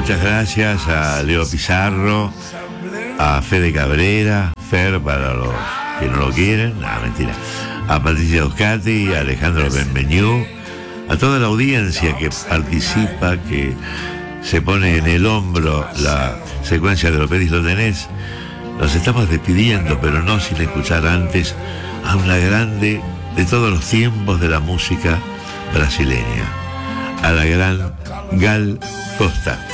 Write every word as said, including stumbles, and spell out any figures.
muchas gracias a Leo Pizarro, a Fede Cabrera, Fer para los que no lo quieren, no, mentira, a Patricia Oscati, a Alejandro Benveñú, a toda la audiencia que participa, que se pone en el hombro la secuencia de Lo pedís, lo tenés. Nos estamos despidiendo, pero no sin escuchar antes a una grande de todos los tiempos de la música brasileña, a la gran Gal Costa.